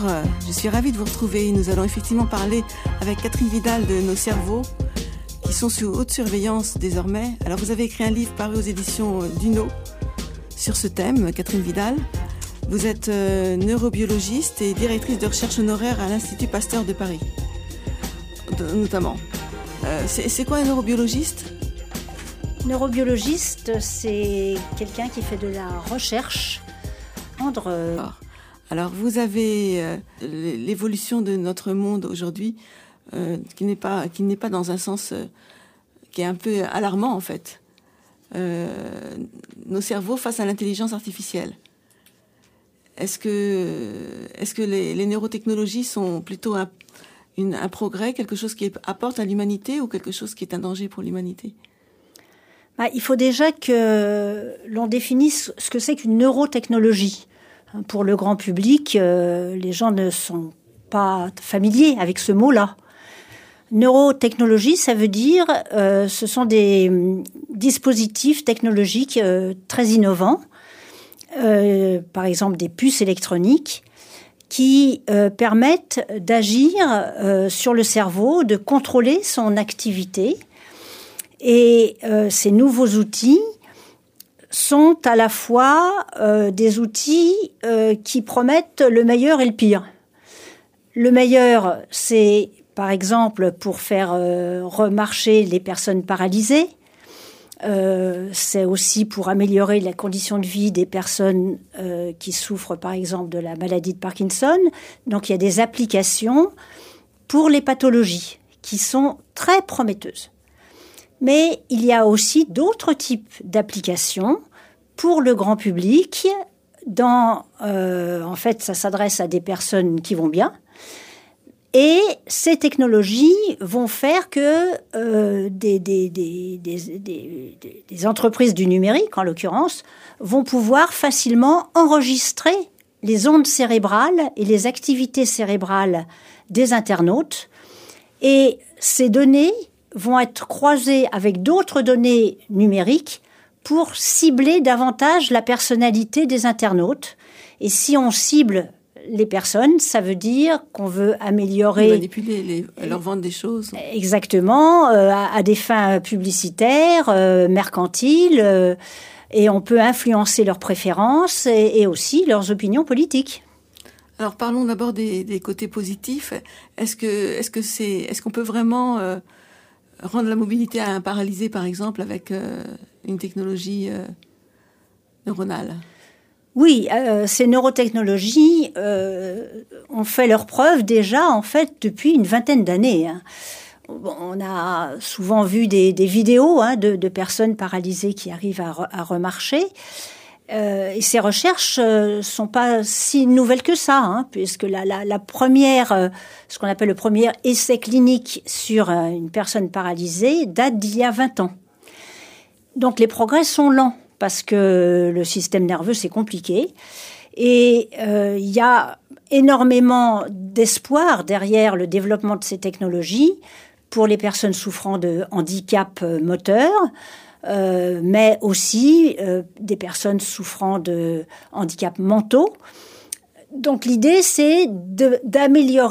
je suis ravie de vous retrouver. Nous allons effectivement parler avec Catherine Vidal de nos cerveaux qui sont sous haute surveillance désormais. Alors vous avez écrit un livre paru aux éditions Duno sur ce thème, Catherine Vidal. Vous êtes neurobiologiste et directrice de recherche honoraire à l'Institut Pasteur de Paris, notamment. C'est quoi un neurobiologiste ? Neurobiologiste, c'est quelqu'un qui fait de la recherche. Alors, vous avez l'évolution de notre monde aujourd'hui qui n'est pas dans un sens qui est un peu alarmant, en fait. Nos cerveaux face à l'intelligence artificielle. Est-ce que les neurotechnologies sont plutôt un progrès, quelque chose qui apporte à l'humanité ou quelque chose qui est un danger pour l'humanité ? Il faut déjà que l'on définisse ce que c'est qu'une neurotechnologie. Pour le grand public, les gens ne sont pas familiers avec ce mot-là. Neurotechnologie, ça veut dire ce sont des dispositifs technologiques très innovants, par exemple des puces électroniques, qui permettent d'agir sur le cerveau, de contrôler son activité. Et ces nouveaux outils sont à la fois des outils qui promettent le meilleur et le pire. Le meilleur, c'est par exemple pour faire remarcher les personnes paralysées. C'est aussi pour améliorer la condition de vie des personnes qui souffrent par exemple de la maladie de Parkinson. Donc il y a des applications pour les pathologies qui sont très prometteuses. Mais il y a aussi d'autres types d'applications pour le grand public. En fait, ça s'adresse à des personnes qui vont bien. Et ces technologies vont faire que des entreprises du numérique, en l'occurrence, vont pouvoir facilement enregistrer les ondes cérébrales et les activités cérébrales des internautes. Et ces données vont être croisées avec d'autres données numériques pour cibler davantage la personnalité des internautes. Et si on cible les personnes, ça veut dire qu'on veut améliorer... Manipuler, leur vendre des choses. Exactement, à des fins publicitaires, mercantiles, et on peut influencer leurs préférences et aussi leurs opinions politiques. Alors parlons d'abord des côtés positifs. Est-ce qu'on peut vraiment... rendre la mobilité à un paralysé, par exemple, avec une technologie neuronale. Oui, ces neurotechnologies ont fait leurs preuves déjà, en fait, depuis une vingtaine d'années. On a souvent vu des vidéos de personnes paralysées qui arrivent à remarcher. Et ces recherches sont pas si nouvelles que ça, puisque la première, ce qu'on appelle le premier essai clinique sur une personne paralysée date d'il y a 20 ans. Donc les progrès sont lents parce que le système nerveux c'est compliqué et il y a énormément d'espoir derrière le développement de ces technologies pour les personnes souffrant de handicap moteur. Mais aussi des personnes souffrant de handicaps mentaux. Donc l'idée, c'est d'améliorer